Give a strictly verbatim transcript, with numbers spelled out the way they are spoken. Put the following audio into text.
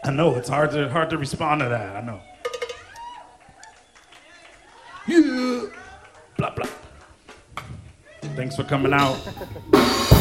I know, it's hard to hard to respond to that. I know. Yeah. Blah, blah. Thanks for coming out.